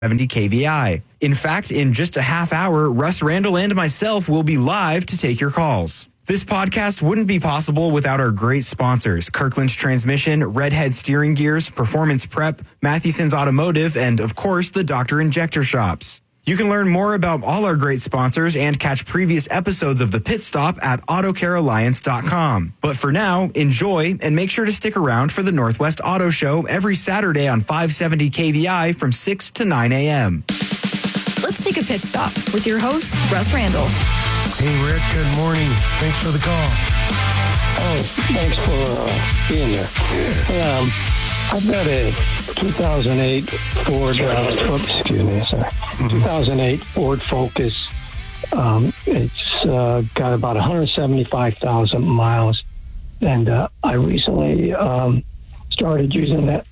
70 KVI. In fact, in just a half hour, Russ Randall and myself will be live to take your calls. This podcast wouldn't be possible without our great sponsors, Kirkland's Transmission, Redhead Steering Gears, Performance Prep, Matheson's Automotive, and of course, the Dr. Injector Shops. You can learn more about all our great sponsors and catch previous episodes of The Pit Stop at AutoCareAlliance.com. But for now, enjoy and make sure to stick around for the Northwest Auto Show every Saturday on 570 KVI from 6 to 9 a.m. Let's take a pit stop with your host, Russ Randall. Hey, Rick, good morning. Thanks for the call. Oh, thanks for being there. I've got a 2008 Ford, 2008 Ford Focus. It's got about 175,000 miles. And I recently started using that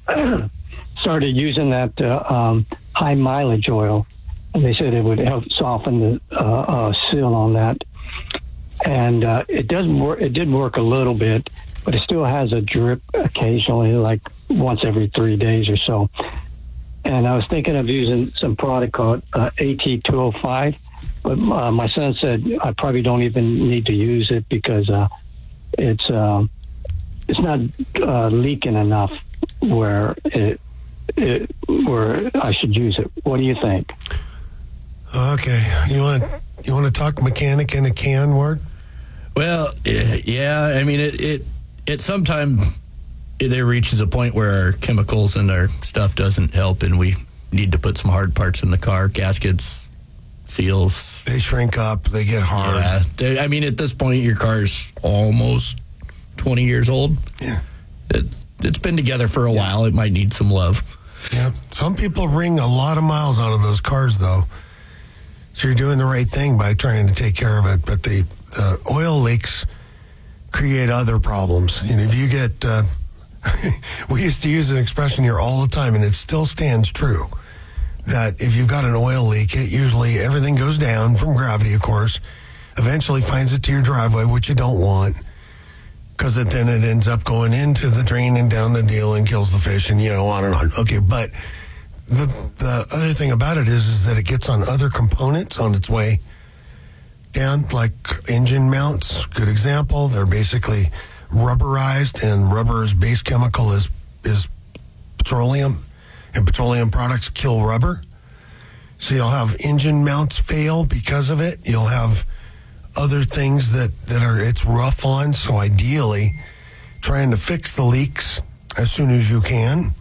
high mileage oil. And they said it would help soften the seal on that. And it doesn't work. It did work a little bit, but it still has a drip occasionally, like once every 3 days or so. And I was thinking of using some product called AT205, but my son said I probably don't even need to use it because it's not leaking enough where where I should use it. What do you think? Okay, you want to talk mechanic in a can, Ward? Well, yeah. I mean, it sometimes there reaches a point where our chemicals and our stuff doesn't help, and we need to put some hard parts in the car, gaskets, seals. They shrink up, they get hard. Yeah, I mean, at this point, your car's almost 20 years old. Yeah. It's been together for a while. It might need some love. Yeah, some people wring a lot of miles out of those cars, though. So you're doing the right thing by trying to take care of it, but the oil leaks create other problems. You know, if you get, we used to use an expression here all the time, and it still stands true, that if you've got an oil leak, it usually, everything goes down from gravity, of course, eventually finds it to your driveway, which you don't want, because then it ends up going into the drain and down the deal and kills the fish and, on and on. Okay, but the other thing about it is that it gets on other components on its way down, like engine mounts. Good example. They're basically rubberized, and rubber's base chemical is petroleum, and petroleum products kill rubber. So you'll have engine mounts fail because of it. You'll have other things that it's rough on. So ideally, trying to fix the leaks as soon as you can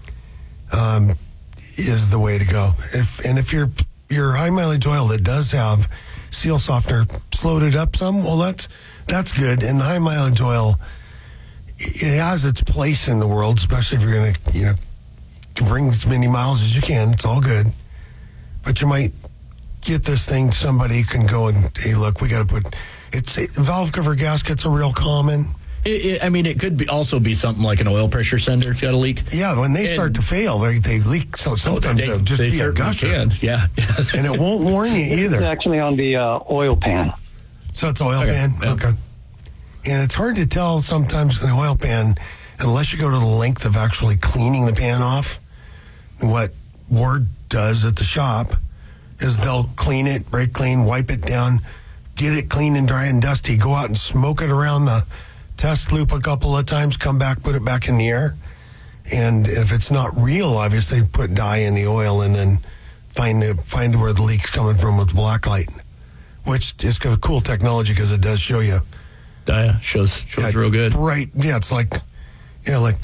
is the way to go. If your high mileage oil that does have seal softener slowed it up some, well, that's good. And the high mileage oil, it has its place in the world, especially if you're going to bring as many miles as you can. It's all good, but you might get this thing. Somebody can go and, hey, look, we got to put valve cover gaskets are real common. It could also be something like an oil pressure sender. It's got a leak. Yeah, when they start to fail, they leak. So sometimes they'll just be a gusher. Yeah. And it won't warn you either. It's actually on the oil pan. So it's oil pan? Yeah. Okay. And it's hard to tell sometimes in the oil pan, unless you go to the length of actually cleaning the pan off. What Ward does at the shop is they'll clean it, brake clean, wipe it down, get it clean and dry and dusty, go out and smoke it around the test loop a couple of times, come back, put it back in the air. And if it's not real, obviously put dye in the oil and then find where the leak's coming from with black light, which is cool technology because it does show you. Shows real good. Right. Yeah, it's like the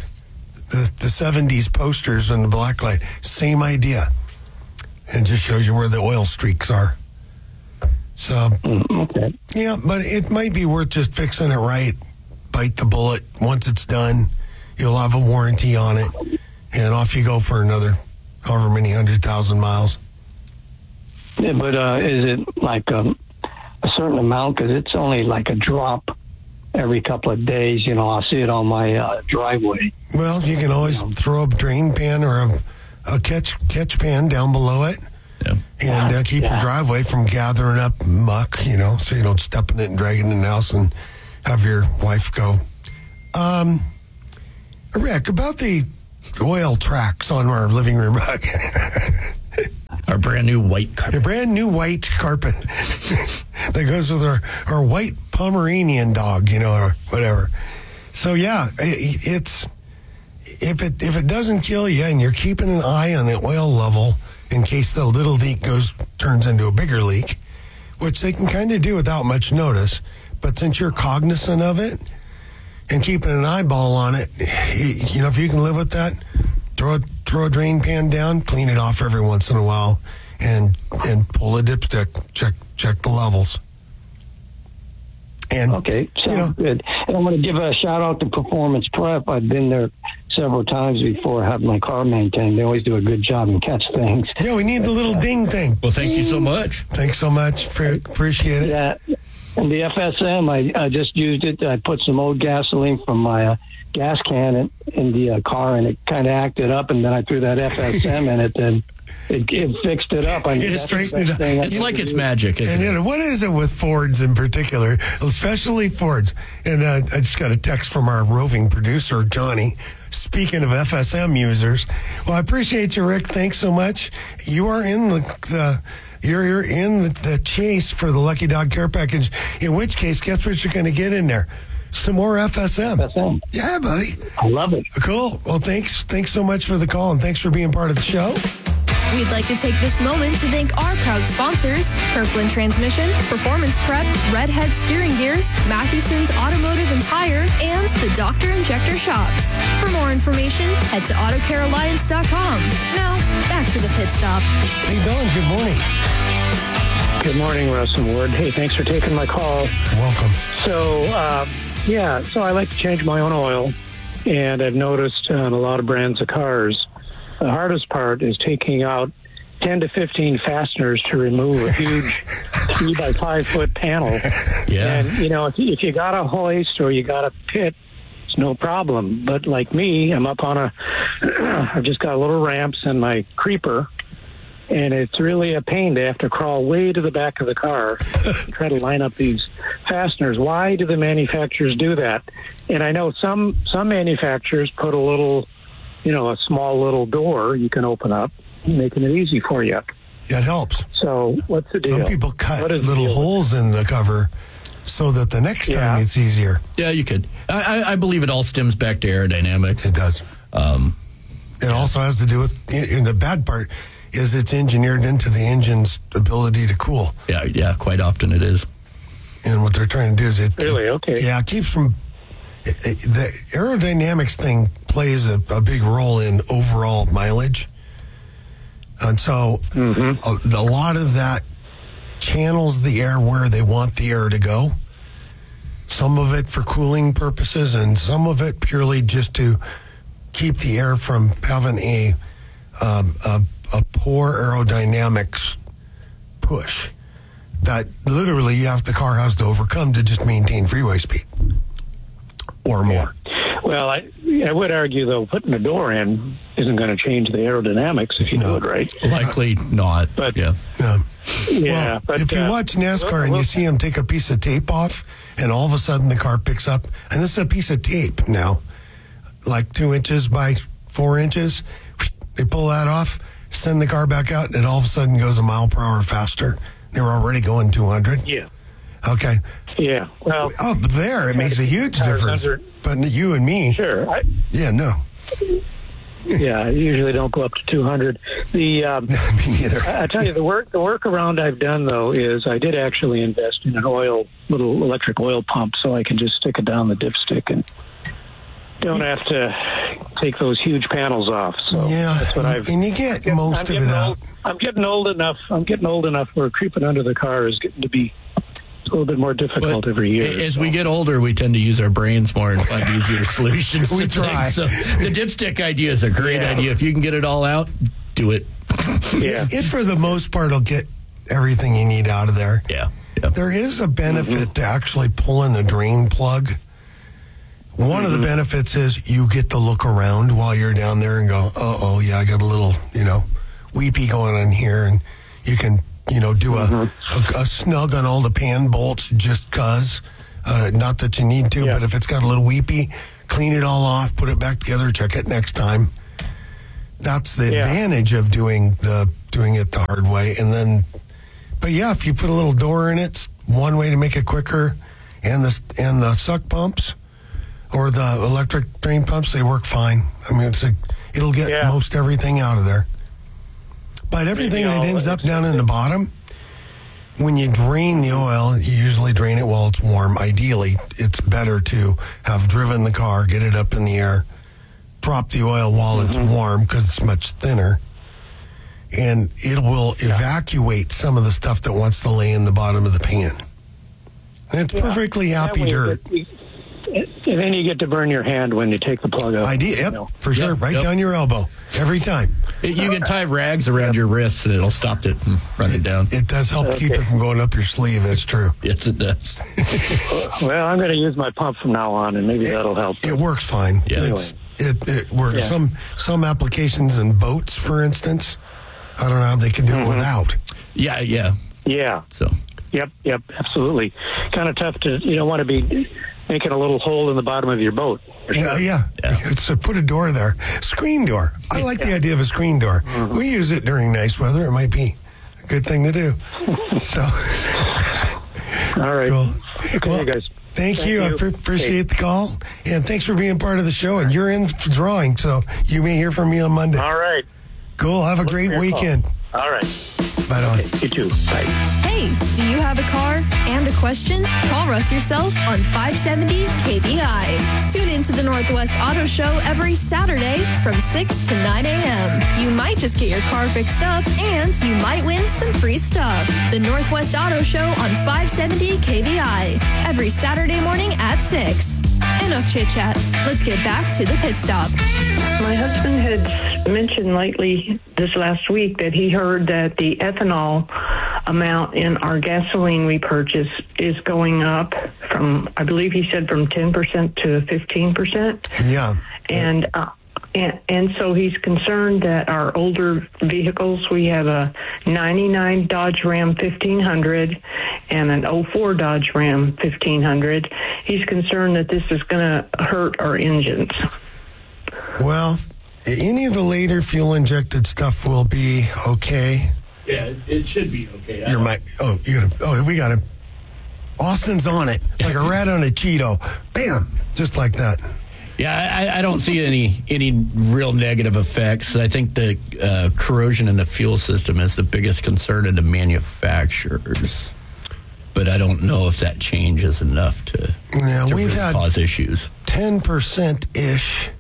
70s posters and the black light. Same idea. And just shows you where the oil streaks are. So, okay. Yeah, but it might be worth just fixing it right. Bite the bullet. Once it's done, you'll have a warranty on it. And off you go for another however many 100,000 miles. Yeah, but is it like a certain amount? Because it's only like a drop every couple of days. I'll see it on my driveway. Well, you can always throw a drain pan or a catch pan down below it. Yeah. And keep your driveway from gathering up muck, so you don't step in it and drag it in the house and have your wife go. Rick, about the oil tracks on our living room rug. brand new white A carpet. brand new white carpet that goes with our white Pomeranian dog, or whatever. So yeah, it's if it doesn't kill you and you're keeping an eye on the oil level in case the little leak turns into a bigger leak, which they can kind of do without much notice. But since you're cognizant of it and keeping an eyeball on it, if you can live with that, throw a drain pan down, clean it off every once in a while, and pull a dipstick, check the levels. And Okay, sounds good. And I want to give a shout out to Performance Prep. I've been there several times before, have my car maintained. They always do a good job and catch things. Yeah, we need the little ding thing. Well, thank you so much. Thanks so much. Appreciate it. Yeah, and the FSM, I just used it. I put some old gasoline from my gas can in the car, and it kind of acted up, and then I threw that FSM in it, and it fixed it up. It straightened it up. It's like it's magic. And what is it with Fords in particular, especially Fords? And I just got a text from our roving producer, Johnny. Speaking of FSM users, well, I appreciate you, Rick. Thanks so much. You are in you're in the chase for the Lucky Dog Care Package. In which case, guess what you're going to get in there? Some more FSM. FSM. Yeah, buddy. I love it. Cool. Well, thanks so much for the call, and thanks for being part of the show. We'd like to take this moment to thank our proud sponsors, Kirkland Transmission, Performance Prep, Redhead Steering Gears, Mathewson's Automotive and Tire, and the Dr. Injector Shops. For more information, head to AutoCareAlliance.com. Now, back to the pit stop. Hey, Don, good morning. Good morning, Russ and Ward. Hey, thanks for taking my call. Welcome. So I like to change my own oil, and I've noticed on a lot of brands of cars, the hardest part is taking out 10 to 15 fasteners to remove a huge 3 by 5 foot panel. Yeah. And, if you got a hoist or you got a pit, it's no problem. But like me, I'm up on I've just got little ramps and my creeper, and it's really a pain to have to crawl way to the back of the car and try to line up these fasteners. Why do the manufacturers do that? And I know some manufacturers put a little, a small little door you can open up, making it easy for you. Yeah, it helps. So what's the deal? Some people cut What is the little deal? holes in the cover so that the next time Yeah. it's easier. Yeah, you could. I believe it all stems back to aerodynamics. It does. It also has to do with, and the bad part is it's engineered into the engine's ability to cool. Yeah, quite often it is. And what they're trying to do is it keeps from, the aerodynamics thing plays a big role in overall mileage. And so a lot of that channels the air where they want the air to go. Some of it for cooling purposes, and some of it purely just to keep the air from having a poor aerodynamics push that literally the car has to overcome to just maintain freeway speed or more. Well, I would argue, though, putting a door in isn't going to change the aerodynamics if you do it right. Likely not. But yeah. Yeah, well, if you watch NASCAR and you see them take a piece of tape off, and all of a sudden the car picks up, and this is a piece of tape now, like 2 inches by 4 inches, they pull that off, send the car back out, and it all of a sudden goes a mile per hour faster. They were already going 200. Yeah. Okay. Yeah. Well, up there, it makes a huge difference. But you and me. Sure. No. Yeah, I usually don't go up to 200. Me neither. I tell you, the workaround I've done, though, is I did actually invest in an little electric oil pump, so I can just stick it down the dipstick and don't have to take those huge panels off. So that's what and you get most of it out. I'm getting old enough where creeping under the car is getting to be a little bit more difficult every year. As we get older, we tend to use our brains more and find easier solutions. We to try. things. So the dipstick idea is a great idea. If you can get it all out, do it. Yeah. It, for the most part, will get everything you need out of there. Yeah. There is a benefit to actually pulling the drain plug. One of the benefits is you get to look around while you're down there and go, I got a little, weepy going on here. And you can, do a snug on all the pan bolts just because. Not that you need to, but if it's got a little weepy, clean it all off, put it back together, check it next time. That's the advantage of doing the doing it the hard way. And then, but yeah, if you put a little door in it, it's one way to make it quicker. And the suck pumps or the electric drain pumps, they work fine. I mean, it'll get most everything out of there. But everything that ends up down in the bottom, when you drain the oil, you usually drain it while it's warm. Ideally, it's better to have driven the car, get it up in the air, drop the oil while it's warm because it's much thinner. And it will evacuate some of the stuff that wants to lay in the bottom of the pan. And it's perfectly happy dirt. And then you get to burn your hand when you take the plug out. For sure. Right down your elbow. Every time. You can tie rags around your wrists and it'll stop it from running down. It does help keep it from going up your sleeve. That's true. Yes, it does. Well, I'm going to use my pump from now on, and maybe that'll help. It works fine. Yeah. Anyway. It works. Yeah. Some applications in boats, for instance, I don't know how they can do it without. Yeah. So. Yep, absolutely. Kind of tough you don't want to be making a little hole in the bottom of your boat. Yeah. So put a door there. Screen door. I like the idea of a screen door. We use it during nice weather. It might be a good thing to do. So. All right. Cool. Okay, well, guys. Thank you. I appreciate the call. And thanks for being part of the show. And you're in the drawing, so you may hear from me on Monday. All right. Cool. Have a great weekend. Call. All right. Right on. Okay, you too. Bye. Hey, do you have a car and a question? Call Russ yourself on 570 KBI. Tune into the Northwest Auto Show every Saturday from 6 to 9 a.m. You might just get your car fixed up and you might win some free stuff. The Northwest Auto Show on 570 KBI every Saturday morning at 6. Enough chit-chat. Let's get back to the pit stop. My husband had mentioned lately this last week that he heard that the ethanol amount in our gasoline we purchase is going up from, I believe he said, from 10% to 15%. Yeah. And so he's concerned that our older vehicles, we have a 99 Dodge Ram 1500 and an 04 Dodge Ram 1500. He's concerned that this is going to hurt our engines. Well, any of the later fuel-injected stuff will be okay. Yeah, it should be okay. We got him. Austin's on it, like a rat on a Cheeto. Bam, just like that. Yeah, I don't see any real negative effects. I think the corrosion in the fuel system is the biggest concern in the manufacturers. But I don't know if that changes enough to we've had cause issues. 10%-ish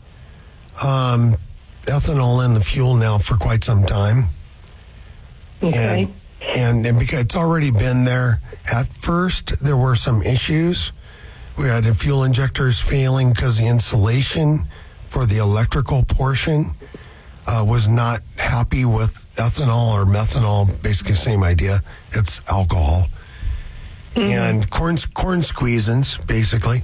ethanol in the fuel now for quite some time. Okay. And because it's already been there. At first, there were some issues. We had the fuel injectors failing because the insulation for the electrical portion was not happy with ethanol or methanol. Basically, same idea. It's alcohol. And corn squeezins, basically.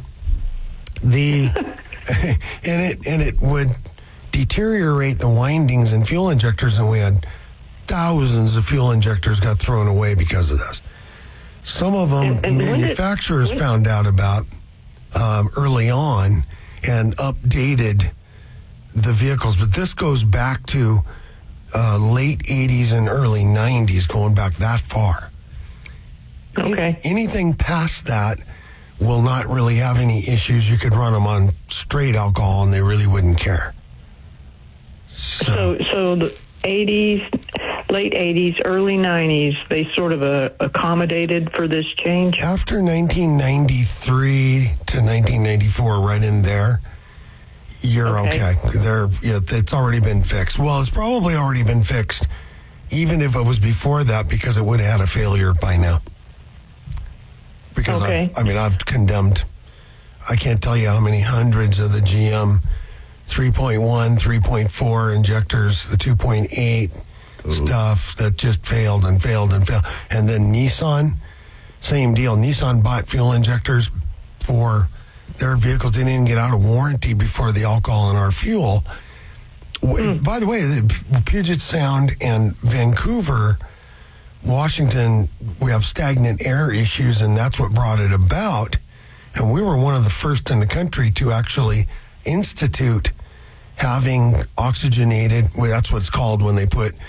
And it would deteriorate the windings in fuel injectors, and we had thousands of fuel injectors got thrown away because of this. Some of them manufacturers found out about early on and updated the vehicles, but this goes back to late 80s and early 90s, going back that far. Okay. Anything past that will not really have any issues. You could run them on straight alcohol and they really wouldn't care. So the 80s, late 80s, early 90s, they sort of accommodated for this change? After 1993 to 1994, right in there, you're okay. It's already been fixed. Well, it's probably already been fixed, even if it was before that, because it would have had a failure by now. Because I've condemned, I can't tell you how many hundreds of the GM 3.1, 3.4 injectors, the 2.8 stuff that just failed and failed and failed. And then Nissan, same deal. Nissan bought fuel injectors for their vehicles. They didn't even get out of warranty before the alcohol in our fuel. By the way, Puget Sound and Vancouver, Washington, we have stagnant air issues, and that's what brought it about. And we were one of the first in the country to actually institute having oxygenated, that's what it's called when they put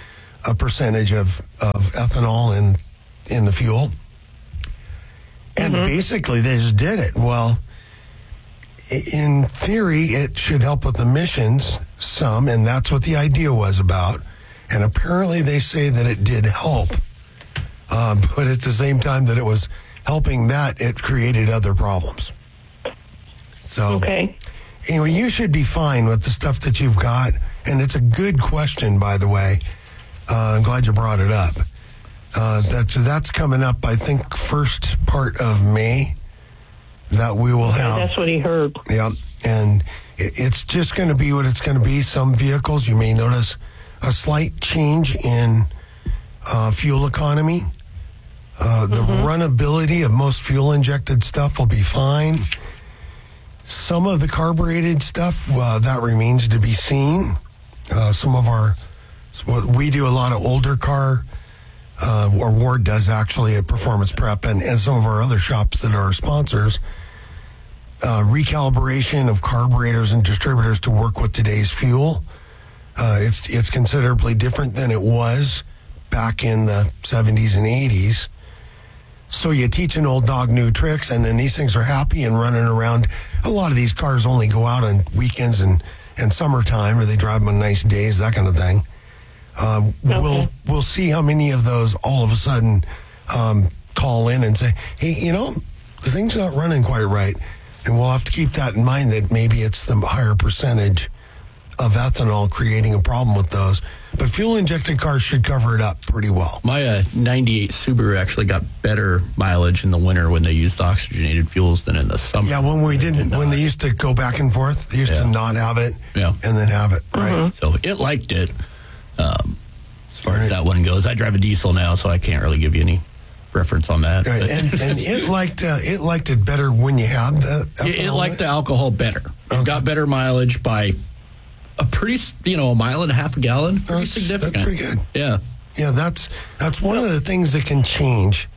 a percentage of ethanol in the fuel. And basically, they just did it. Well, in theory, it should help with emissions some, and that's what the idea was about. And apparently, they say that it did help. But at the same time that it was helping that, it created other problems. So, anyway, you should be fine with the stuff that you've got. And it's a good question, by the way. I'm glad you brought it up. That's coming up, I think, first part of May that we will have. That's what he heard. Yeah, and it's just going to be what it's going to be. Some vehicles, you may notice a slight change in fuel economy. The runnability of most fuel-injected stuff will be fine. Some of the carbureted stuff, that remains to be seen. We do a lot of older car, or Ward does actually at Performance Prep, and some of our other shops that are our sponsors, recalibration of carburetors and distributors to work with today's fuel. It's considerably different than it was back in the 70s and 80s. So you teach an old dog new tricks, and then these things are happy and running around. A lot of these cars only go out on weekends and summertime, or they drive them on nice days, that kind of thing. We'll see how many of those all of a sudden call in and say, hey, the thing's not running quite right. And we'll have to keep that in mind, that maybe it's the higher percentage of ethanol creating a problem with those. But fuel-injected cars should cover it up pretty well. My 98 Subaru actually got better mileage in the winter when they used oxygenated fuels than in the summer. Yeah, when they used to go back and forth, they used to not have it and then have it, right? So it liked it. As far as that one goes, I drive a diesel now, so I can't really give you any reference on that. Right. And it liked it better when you had the ethanol. It liked the alcohol better. It got better mileage by a pretty, a mile and a half a gallon. Pretty significant. That's pretty good. Yeah. Yeah, that's one of the things that can change.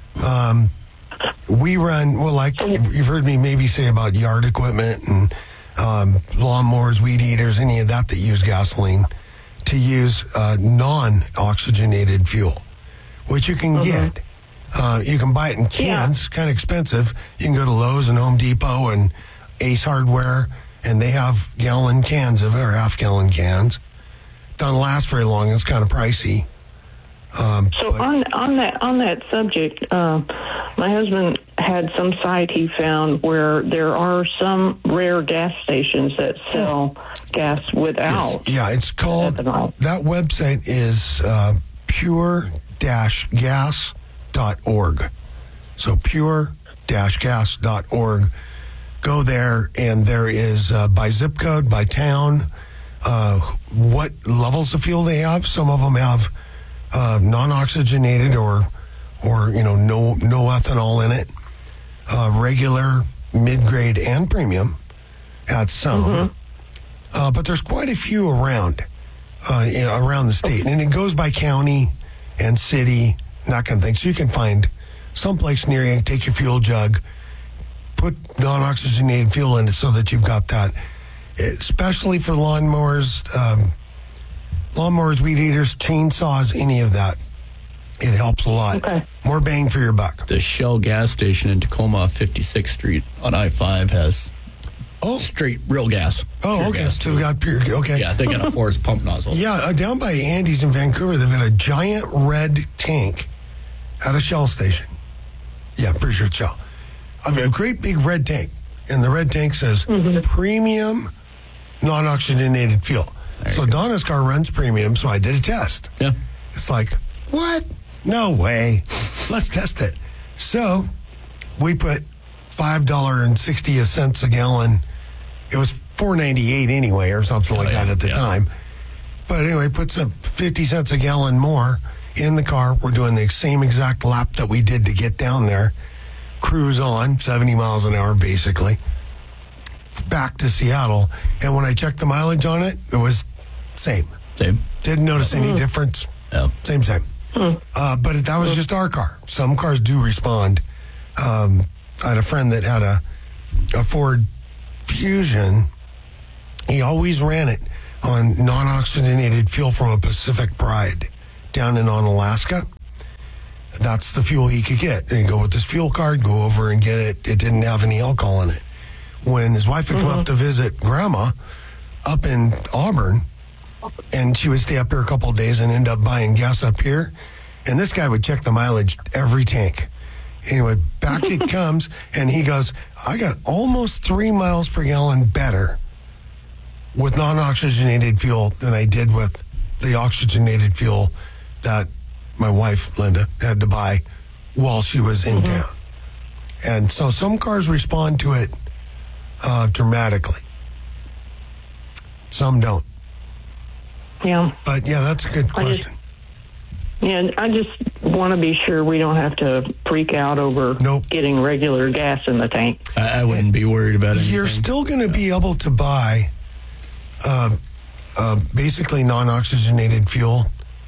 We run, like you've heard me maybe say about yard equipment and lawnmowers, weed eaters, any of that use gasoline, to use non-oxygenated fuel, which you can get. You can buy it in cans. It's kind of expensive. You can go to Lowe's and Home Depot and Ace Hardware, and they have gallon cans of it, or half-gallon cans. Doesn't last very long. It's kind of pricey. On that subject, my husband had some site he found where there are some rare gas stations that sell gas without. Yeah, it's called, ethanol. That website is pure-gas.org. So pure-gas.org. Go there, and there is by zip code, by town, what levels of fuel they have. Some of them have non-oxygenated or no ethanol in it. Regular, mid-grade, and premium at some. But there's quite a few around the state. And it goes by county and city, and that kind of thing. So you can find someplace near you, take your fuel jug, put non-oxygenated fuel in it so that you've got that. Especially for lawnmowers, weed eaters, chainsaws, any of that. It helps a lot. Okay. More bang for your buck. The Shell gas station in Tacoma, 56th Street on I-5 has straight real gas. Oh, okay. So we got pure. Okay. Yeah, they got a forced pump nozzle. Yeah, down by Andy's in Vancouver, they've got a giant red tank at a Shell station. Yeah, I'm pretty sure it's Shell. I mean, a great big red tank. And the red tank says premium non-oxygenated fuel. So Donna's car runs premium, so I did a test. Yeah. It's like, what? No way. Let's test it. So we put $5.60 a gallon. It was $4.98 anyway, or something like that at the time. But anyway, put some 50 cents a gallon more in the car. We're doing the same exact lap that we did to get down there. Cruise on, 70 miles an hour, basically, back to Seattle. And when I checked the mileage on it, it was same. Didn't notice any difference. Yeah. Same. But that was just our car. Some cars do respond. I had a friend that had a Ford Fusion. He always ran it on non-oxygenated fuel from a Pacific Pride down in Alaska. That's the fuel he could get. And he'd go with this fuel card, go over and get it. It didn't have any alcohol in it. When his wife would come up to visit Grandma up in Auburn, and she would stay up here a couple of days and end up buying gas up here, and this guy would check the mileage every tank. Anyway, back it comes, and he goes, I got almost 3 miles per gallon better with non-oxygenated fuel than I did with the oxygenated fuel that my wife, Linda, had to buy while she was in town. And so some cars respond to it dramatically. Some don't. Yeah. But, yeah, that's a good question. I just want to be sure we don't have to freak out over getting regular gas in the tank. I wouldn't be worried about anything. You're still going to be able to buy basically non-oxygenated fuel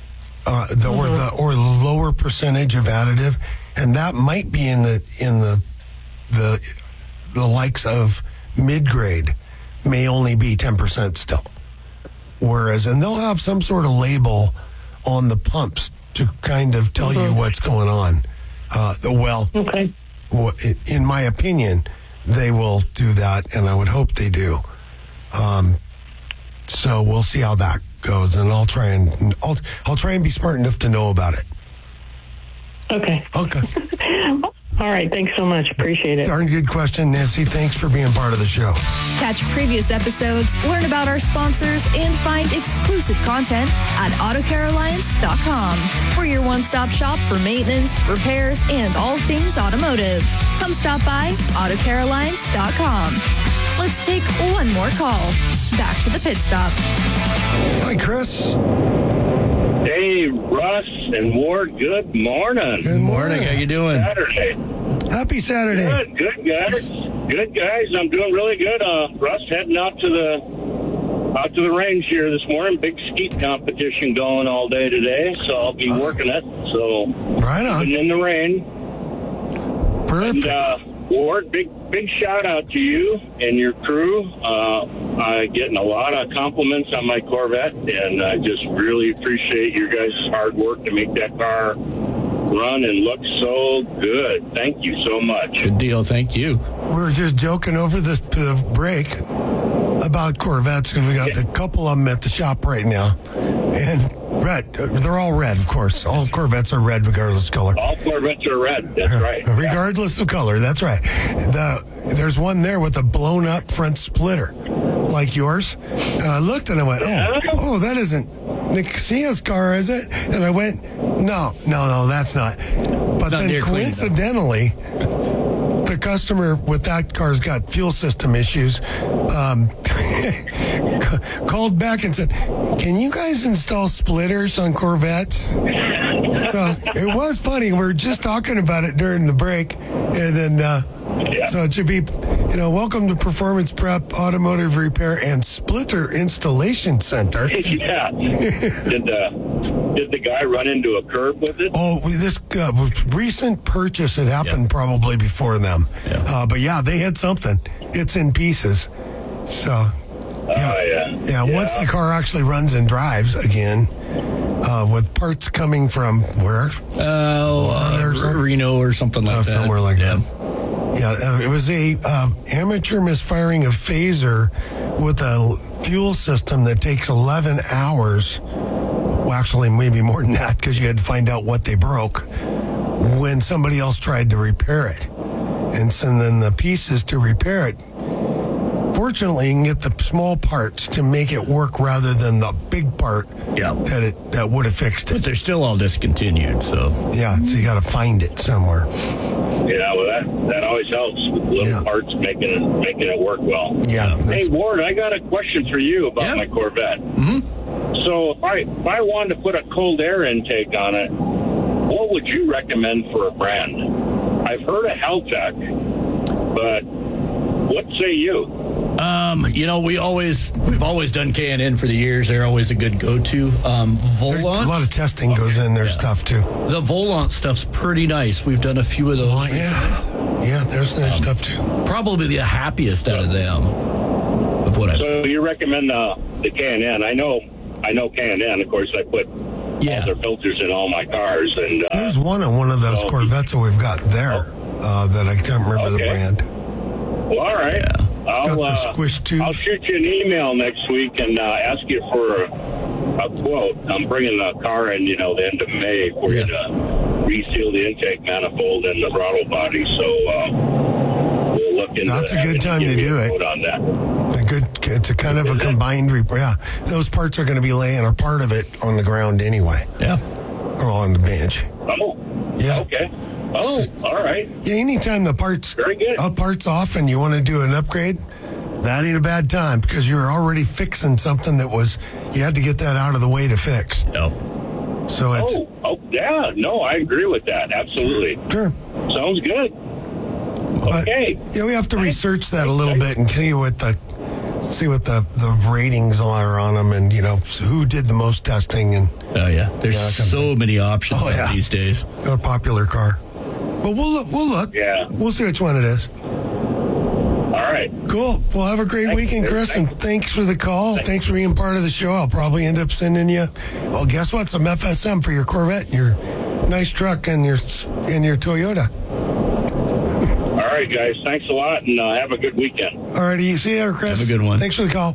or lower percentage of additive, and that might be in the likes of mid-grade may only be 10% still. Whereas, and they'll have some sort of label on the pumps to kind of tell you what's going on. In my opinion, they will do that, and I would hope they do. So we'll see how that goes, and I'll try and be smart enough to know about it. Okay. All right. Thanks so much. Appreciate it. Darn good question, Nancy. Thanks for being part of the show. Catch previous episodes, learn about our sponsors, and find exclusive content at AutoCareAlliance.com. We're your one-stop shop for maintenance, repairs, and all things automotive. Come stop by AutoCareAlliance.com. Let's take one more call. Back to the pit stop. Hi, Chris. Hey, Russ and Ward, good morning. Good morning. How you doing? Saturday. Happy Saturday. Good guys. Good guys. I'm doing really good. Russ heading out to the range here this morning. Big skeet competition going all day today, so I'll be working it. So right on. In the rain. Perfect. And, Ward, big shout out to you and your crew. Getting a lot of compliments on my Corvette, and I just really appreciate your guys' hard work to make that car run and look so good. Thank you so much. Good deal. Thank you. We were just joking over this break about Corvettes because we got a couple of them at the shop right now. And red. They're all red, of course. All Corvettes are red regardless of color. All Corvettes are red. That's right. Regardless of color. That's right. There's one there with a blown up front splitter like yours. And I looked and I went, oh, that isn't Nick Cia's car, is it? And I went, no, that's not. But then coincidentally, the customer with that car's got fuel system issues. Called back and said, can you guys install splitters on Corvettes? So it was funny. We were just talking about it during the break. And then, so it should be, welcome to Performance Prep Automotive Repair and Splitter Installation Center. Yeah. Did the guy run into a curb with it? Oh, this recent purchase had happened probably before them. Yeah. But yeah, they had something. It's in pieces. So, once the car actually runs and drives again, with parts coming from where? Reno or something like that. Somewhere like that. Yeah, it was a amateur misfiring of phaser with a fuel system that takes 11 hours. Well, actually, maybe more than that because you had to find out what they broke when somebody else tried to repair it. And so then the pieces to repair it, fortunately, you can get the small parts to make it work rather than the big part that would have fixed it. But they're still all discontinued, so. Yeah, so you got to find it somewhere. Yeah, well, that always helps with little parts making it work well. Yeah. Hey, Ward, I got a question for you about my Corvette. Mm-hmm. So if I wanted to put a cold air intake on it, what would you recommend for a brand? I've heard of Haltech, but what say you? We've always done K&N for the years. They're always a good go-to. Volant. A lot of testing goes in their stuff too. The Volant stuff's pretty nice. We've done a few of those. Oh, yeah, there's nice stuff too. Probably the happiest out of them. Of what So you recommend the K&N? I know K&N. Of course, I put all their filters in all my cars. And there's one on one of those Corvettes that we've got there that I can't remember the brand. Well, all right. It's got the squish tube. I'll shoot you an email next week and ask you for a quote. I'm bringing a car in, the end of May for you to reseal the intake manifold and the throttle body. So we'll look into That's a good time to do it. On that. It's a kind of a combined repair. Yeah, those parts are going to be laying a part of it on the ground anyway. Yeah, or on the bench. Oh, yeah. Okay. Oh, all right. Yeah, anytime the parts off and you want to do an upgrade, that ain't a bad time because you're already fixing something that you had to get that out of the way to fix. Yep. So it's. Yeah. No, I agree with that. Absolutely. Sure. Sounds good. Okay. Yeah, we have to research that a little bit and see what the ratings are on them, and who did the most testing. And there's so many options these days. A popular car, but we'll look. Yeah, we'll see which one it is. All right, cool. Well, have a great weekend, Chris, and thanks for the call. Thanks for being part of the show. I'll probably end up sending you. Well, guess what? Some FSM for your Corvette, and your nice truck, and your Toyota. All right, guys. Thanks a lot, and have a good weekend. All righty. See you, Chris. Have a good one. Thanks for the call.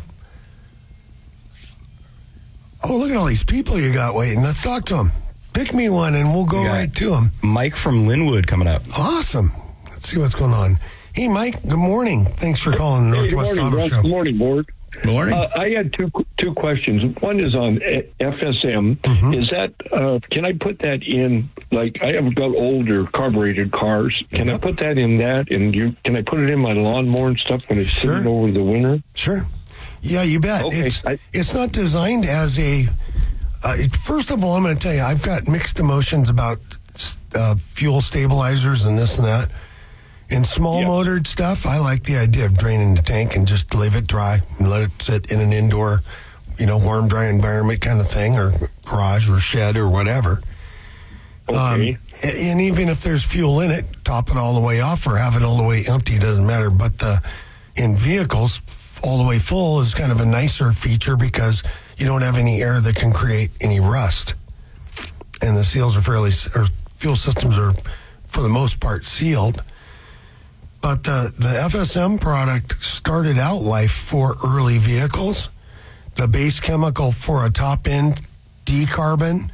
Oh, look at all these people you got waiting. Let's talk to them. Pick me one, and we'll go right to them. Mike from Linwood coming up. Awesome. Let's see what's going on. Hey, Mike. Good morning. Thanks for calling the Northwest Auto Show. Good morning, Board. Good morning. I had two questions. One is on FSM. Mm-hmm. Is that can I put that in? Like I have got older carbureted cars. Can I put that in that? And can I put it in my lawnmower and stuff when it's sitting over the winter? Sure. Yeah, you bet. Okay. It's not designed as a. First of all, I'm going to tell you, I've got mixed emotions about fuel stabilizers and this and that. In small motored stuff, I like the idea of draining the tank and just leave it dry and let it sit in an indoor, warm, dry environment kind of thing, or garage or shed or whatever. Okay. And even if there's fuel in it, top it all the way off or have it all the way empty, doesn't matter. But in vehicles, all the way full is kind of a nicer feature because you don't have any air that can create any rust. And the seals are fuel systems are, for the most part, sealed. But the FSM product started out life for early vehicles. The base chemical for a top-end decarbon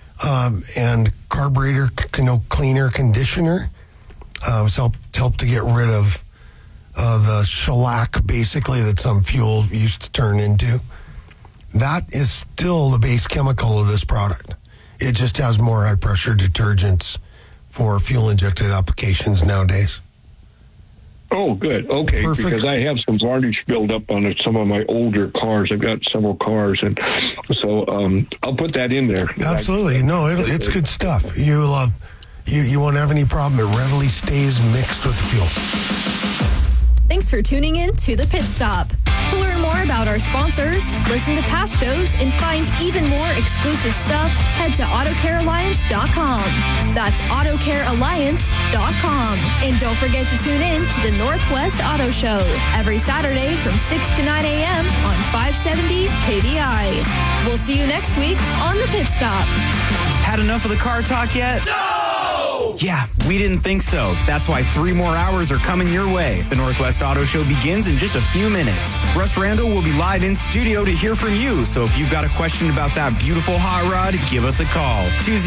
and carburetor, cleaner conditioner was helped to get rid of the shellac, basically, that some fuel used to turn into. That is still the base chemical of this product. It just has more high-pressure detergents for fuel-injected applications nowadays. Oh, good. Okay, Perfect. Because I have some varnish buildup on some of my older cars. I've got several cars, and so I'll put that in there. Absolutely. No, it's good stuff. You won't have any problem. It readily stays mixed with the fuel. Thanks for tuning in to The Pit Stop. To learn more about our sponsors, listen to past shows, and find even more exclusive stuff, head to AutoCareAlliance.com. That's AutoCareAlliance.com. And don't forget to tune in to the Northwest Auto Show every Saturday from 6 to 9 a.m. on 570 KVI. We'll see you next week on The Pit Stop. Had enough of the car talk yet? No! Yeah, we didn't think so. That's why 3 more hours are coming your way. The Northwest Auto Show begins in just a few minutes. Russ Randall will be live in studio to hear from you. So if you've got a question about that beautiful hot rod, give us a call.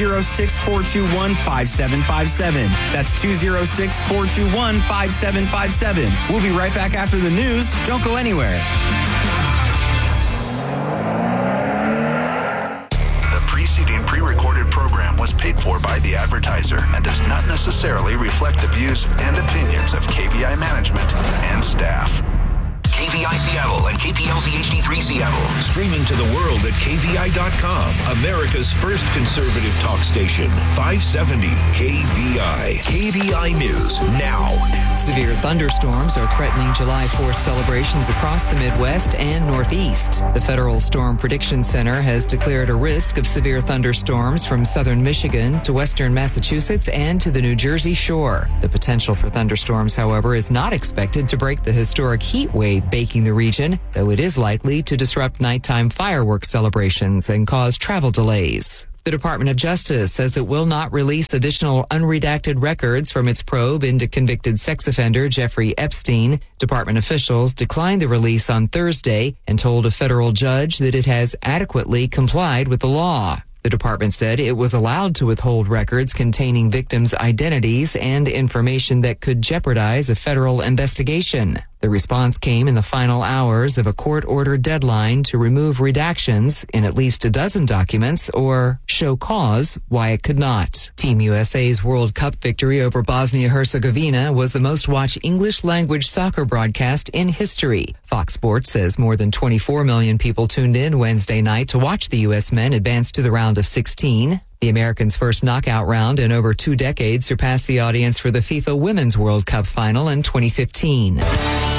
206-421-5757. That's 206-421-5757. We'll be right back after the news. Don't go anywhere. Preceding pre-recorded program was paid for by the advertiser and does not necessarily reflect the views and opinions of KVI management and staff. KVI Seattle and KPLZ HD3 Seattle. Streaming to the world at KVI.com. America's first conservative talk station. 570 KVI. KVI News now. Severe thunderstorms are threatening July 4th celebrations across the Midwest and Northeast. The Federal Storm Prediction Center has declared a risk of severe thunderstorms from southern Michigan to western Massachusetts and to the New Jersey shore. The potential for thunderstorms, however, is not expected to break the historic heat wave baking the region, though it is likely to disrupt nighttime fireworks celebrations and cause travel delays. The Department of Justice says it will not release additional unredacted records from its probe into convicted sex offender Jeffrey Epstein. Department officials declined the release on Thursday and told a federal judge that it has adequately complied with the law. The department said it was allowed to withhold records containing victims' identities and information that could jeopardize a federal investigation. The response came in the final hours of a court-ordered deadline to remove redactions in at least a dozen documents or show cause why it could not. Team USA's World Cup victory over Bosnia-Herzegovina was the most-watched English-language soccer broadcast in history. Fox Sports says more than 24 million people tuned in Wednesday night to watch the U.S. men advance to the round of 16. The Americans' first knockout round in over 2 decades surpassed the audience for the FIFA Women's World Cup final in 2015.